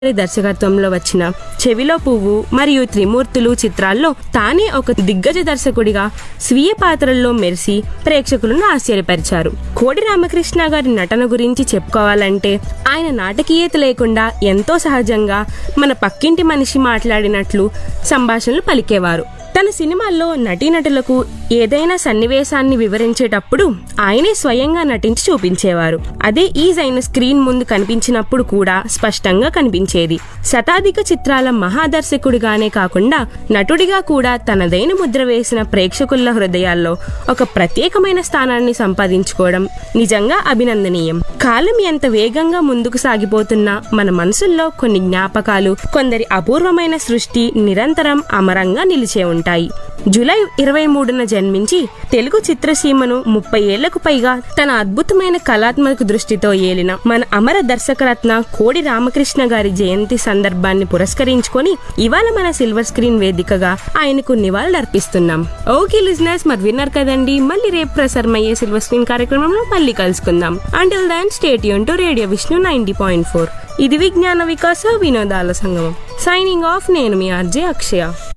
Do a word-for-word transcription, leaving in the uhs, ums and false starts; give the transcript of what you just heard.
దర్శకత్వంలో వచ్చిన చెవిలో పువ్వు మరియు త్రిమూర్తులు చిత్రాల్లో తానే ఒక దిగ్గజ దర్శకుడిగా స్వీయ పాత్రల్లో మెరిసి ప్రేక్షకులను ఆశ్చర్యపరిచారు. కోడి రామకృష్ణ గారి నటన గురించి చెప్పుకోవాలంటే ఆయన నాటకీయత లేకుండా ఎంతో సహజంగా మన పక్కింటి మనిషి మాట్లాడినట్లు సంభాషణలు పలికేవారు. తన సినిమాల్లో నటీనటులకు ఏదైనా సన్నివేశాన్ని వివరించేటప్పుడు ఆయనే స్వయంగా నటించి చూపించేవారు. అదే ఈజ్ అయిన స్క్రీన్ ముందు కనిపించినప్పుడు కూడా స్పష్టంగా కనిపించేది. శతాధిక చిత్రాల మహాదర్శకుడిగానే కాకుండా నటుడిగా కూడా తనదైన ముద్ర వేసిన ప్రేక్షకుల హృదయాల్లో ఒక ప్రత్యేకమైన స్థానాన్ని సంపాదించుకోవడం నిజంగా అభినందనీయం. కాలం ఎంత వేగంగా ముందుకు సాగిపోతున్నా మన మనసుల్లో కొన్ని జ్ఞాపకాలు, కొందరి అపూర్వమైన సృష్టి నిరంతరం అమరంగా నిలిచే ఉంటాయి. జూలై ఇరవై మూడున జన్మించి తెలుగు చిత్రసీమను ముప్పై ఏళ్లకు పైగా తన అద్భుతమైన కళాత్మక దృష్టితో ఏలిన మన అమర దర్శకరత్న కోడి రామకృష్ణ గారి జయంతి సందర్భాన్ని పురస్కరించుకొని ఇవాళ మన సిల్వర్ స్క్రీన్ వేదికగా ఆయనకు నివాళులర్పిస్తున్నాం. ఓకే లిజనర్స్, మరి విన్నారు కదండి. మళ్ళీ రేపు ప్రసారమయ్యే సిల్వర్ స్క్రీన్ కార్యక్రమంలో మళ్ళీ కలుసుకుందాం. Until then stay tune to radio Vishnu ninety point four. ఇది విజ్ఞాన వికాస వినోదాల సంగమం. సైనింగ్ ఆఫ్, నేను మీ ఆర్జే అక్షయ.